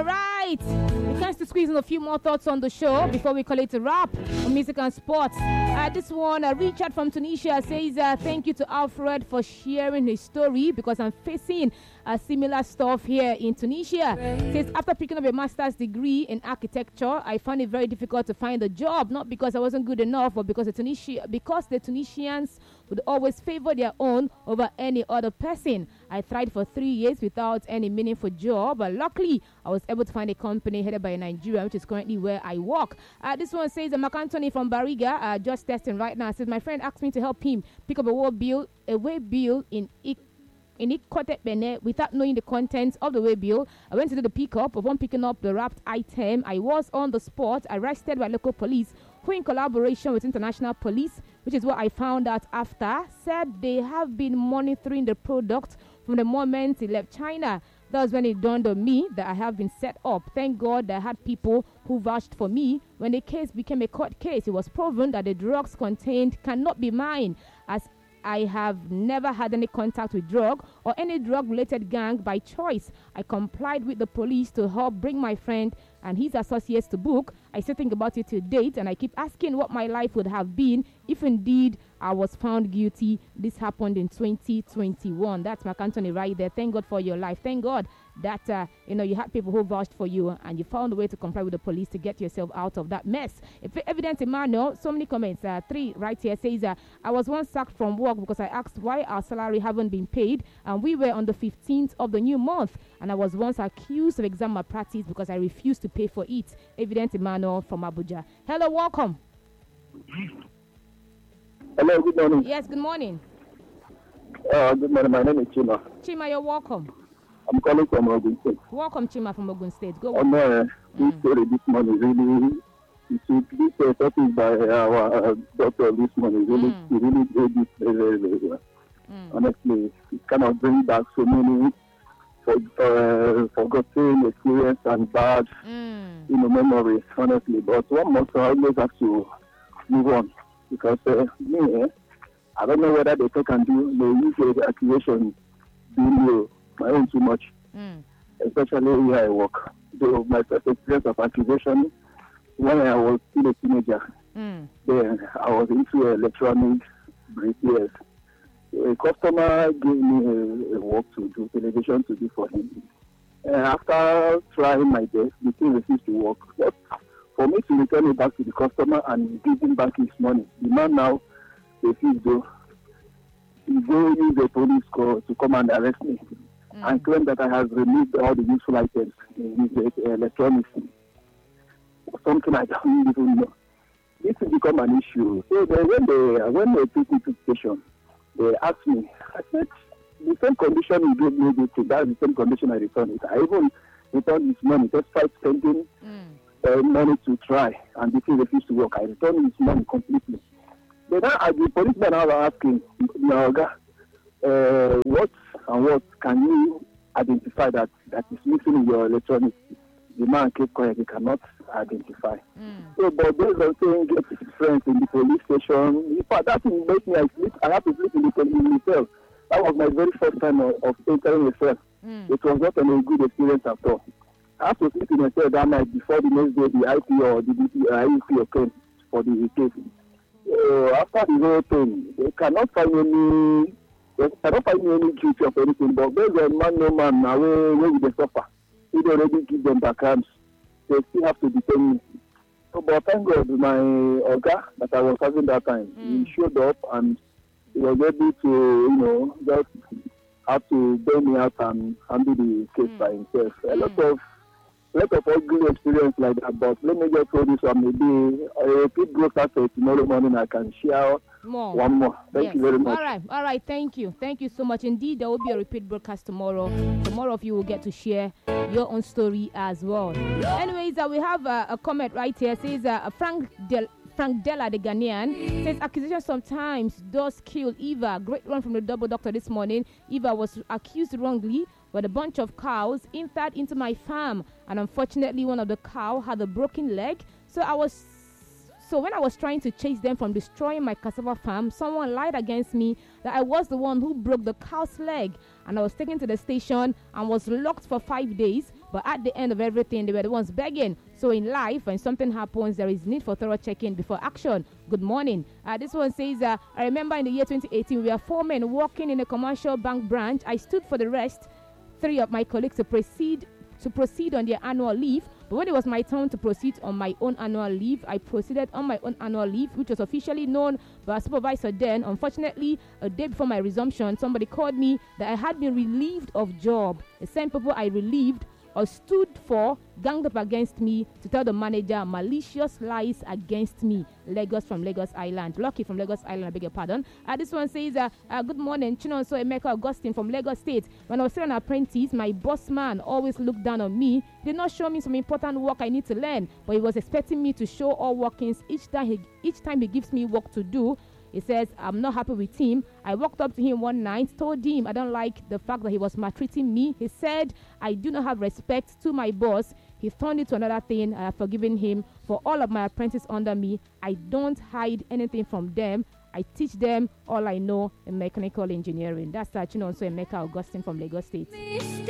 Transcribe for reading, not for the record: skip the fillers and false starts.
All right. We can still squeeze in a few more thoughts on the show before we call it a wrap on music and sports. This one, Richard from Tunisia says, thank you to Alfred for sharing his story because I'm facing similar stuff here in Tunisia. Says, after picking up a master's degree in architecture, I found it very difficult to find a job, not because I wasn't good enough, but because the Tunisians would always favor their own over any other person. I tried for 3 years without any meaningful job, but luckily I was able to find a company headed by a Nigerian, which is currently where I work. This one says, Mark Anthony from Bariga, just testing right now. Says, my friend asked me to help him pick up a way bill in Ikotepene without knowing the contents of the way bill. I went to do the pickup. Upon picking up the wrapped item, I was on the spot arrested by local police, who in collaboration with international police, which is what I found out after, said they have been monitoring the product from the moment it left China. That was when it dawned on me that I have been set up. Thank God that I had people who vouched for me. When the case became a court case, it was proven that the drugs contained cannot be mine, as I have never had any contact with drug or any drug-related gang by choice. I complied with the police to help bring my friend and his associates to book. I still think about it to date, and I keep asking what my life would have been if indeed I was found guilty. This happened in 2021. That's Mark Anthony right there. Thank God for your life. Thank God that you had people who vouched for you and you found a way to comply with the police to get yourself out of that mess. Evidence Emmanuel, so many comments. 3 right here says, I was once sacked from work because I asked why our salary haven't been paid, and we were on the 15th of the new month, and I was once accused of exam malpractice because I refused to pay for it. Evidence Emmanuel from Abuja. Hello, welcome. Hello, good morning. Yes, good morning. Good morning. My name is Chima. Chima, you're welcome. I'm calling from Ogun State. Welcome, Chima, from Ogun State. Go on. This story this morning really, this topic by our doctor this morning really did this very, very well. Honestly, it kind of brings back so many forgotten experience and bad memories, honestly. But one must always have to move on, because I don't know whether they can do. They use the accusation being my own too much, especially where I work. So my first experience of accusation when I was still a teenager, then I was into electronics repairs. A customer gave me a work to do, television to do for him. After trying my best, the thing refused to work. But for me to return it back to the customer and give him back his money, the man now refused to. He go use the police call to come and arrest me and claim that I have removed all the useful items in his electronics. Something I don't even know. This has become an issue. So when they took me to the station, they asked me, I said, the same condition you gave me, that's the same condition I returned it. I even returned this money, despite spending money to try, and the thing refused to work. I returned this money completely. Then the policeman was asking, what can you identify that is missing in your electronics? The man kept quiet, he cannot identify. So, but based on saying get his friends in the police station, in fact, that thing made me I have to sleep in the cell. That was my very first time of entering a cell. It was not a good experience at all. I have to sleep in a cell that night before the next day the IP or the IEP came for the case. After the whole thing, they cannot find me any guilty of anything, but based on man now where they suffer. He already give them backgrounds. They still have to detain me. So, but thank God, my Oga that I was having that time, he showed up and he was able to, just have to bail me out and handle the case by himself. A lot of ugly experience like that, but let me just throw this one. Maybe a repeat broadcast tomorrow morning I can share one more. Thank you very much. All right. Thank you so much. Indeed, there will be a repeat broadcast tomorrow. More of you will get to share your own story as well. Anyways, we have a comment right here. It says Frank Della, the Ghanaian, says accusation sometimes does kill Eva. Great one from the double doctor this morning. Eva was accused wrongly with a bunch of cows entered into my farm, and unfortunately one of the cow had a broken leg. So when I was trying to chase them from destroying my cassava farm, someone lied against me that I was the one who broke the cow's leg, and I was taken to the station and was locked for 5 days. but at the end of everything, they were the ones begging. So in life, when something happens, there is need for thorough checking before action. Good morning. This one says, I remember in the year 2018, we were 4 men working in a commercial bank branch. I stood for the rest, 3 of my colleagues to proceed on their annual leave. But when it was my turn to proceed on my own annual leave, I proceeded on my own annual leave, which was officially known by our supervisor then. Unfortunately, a day before my resumption, somebody called me that I had been relieved of job. The same people I relieved or stood for ganged up against me to tell the manager malicious lies against me. Lagos from Lagos Island. Lucky from Lagos Island, I beg your pardon. This one says, good morning, Chinonso Emeka Augustine from Lagos State. When I was still an apprentice, my boss man always looked down on me. He did not show me some important work I need to learn, but he was expecting me to show all workings each time he gives me work to do. He says, I'm not happy with him. I walked up to him one night, told him I don't like the fact that he was maltreating me. He said, I do not have respect to my boss. He turned it to another thing. I have forgiven him for all of my apprentices under me. I don't hide anything from them. I teach them all I know in mechanical engineering. That's Chinonso Emeka Augustine from Lagos State.